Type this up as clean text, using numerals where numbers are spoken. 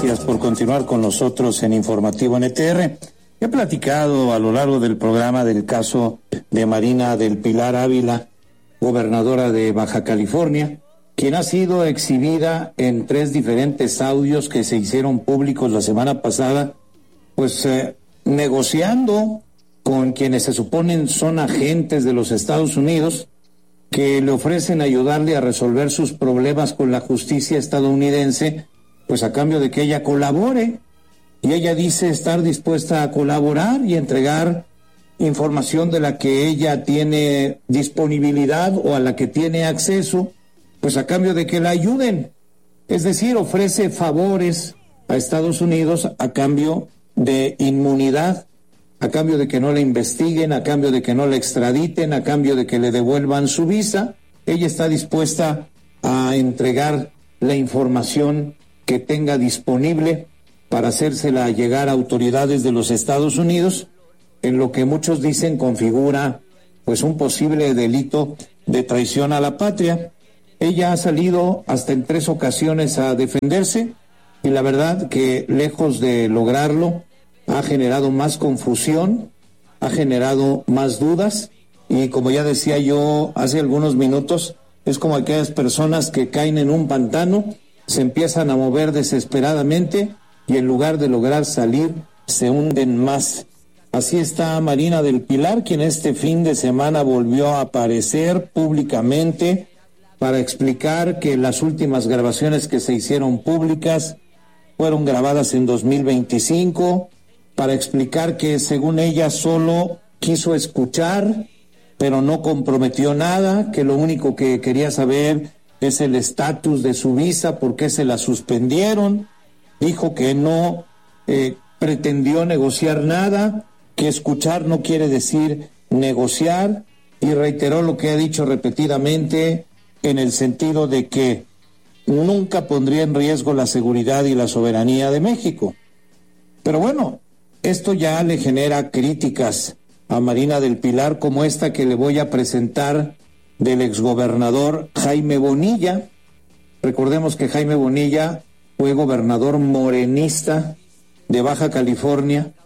gracias por continuar con nosotros en Informativo NTR. He platicado a lo largo del programa del caso de Marina del Pilar Ávila, gobernadora de Baja California, quien ha sido exhibida en 3 diferentes audios que se hicieron públicos la semana pasada, pues negociando con quienes se suponen son agentes de los Estados Unidos, que le ofrecen ayudarle a resolver sus problemas con la justicia estadounidense, pues a cambio de que ella colabore. Y ella dice estar dispuesta a colaborar y entregar información de la que ella tiene disponibilidad o a la que tiene acceso, pues a cambio de que la ayuden. Es decir, ofrece favores a Estados Unidos a cambio de inmunidad, a cambio de que no la investiguen, a cambio de que no la extraditen, a cambio de que le devuelvan su visa. Ella está dispuesta a entregar la información que tenga disponible para hacérsela llegar a autoridades de los Estados Unidos, en lo que muchos dicen configura pues un posible delito de traición a la patria. Ella ha salido hasta en 3 ocasiones a defenderse y la verdad que lejos de lograrlo ha generado más confusión, ha generado más dudas y como ya decía yo hace algunos minutos, es como aquellas personas que caen en un pantano, se empiezan a mover desesperadamente y en lugar de lograr salir, se hunden más. Así está Marina del Pilar, quien este fin de semana volvió a aparecer públicamente para explicar que las últimas grabaciones que se hicieron públicas fueron grabadas en 2025, para explicar que según ella solo quiso escuchar, pero no comprometió nada, que lo único que quería saber es el estatus de su visa, por qué se la suspendieron. Dijo que no pretendió negociar nada, que escuchar no quiere decir negociar, y reiteró lo que ha dicho repetidamente en el sentido de que nunca pondría en riesgo la seguridad y la soberanía de México. Pero bueno, esto ya le genera críticas a Marina del Pilar, como esta que le voy a presentar del exgobernador Jaime Bonilla. Recordemos que Jaime Bonilla fue gobernador morenista de Baja California